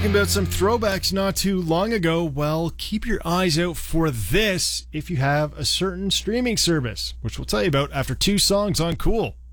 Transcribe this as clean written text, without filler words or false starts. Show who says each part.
Speaker 1: Talking about some throwbacks not too long ago, well, keep your eyes out for this if you have a certain streaming service, which we'll tell you about after 2 songs on Cool.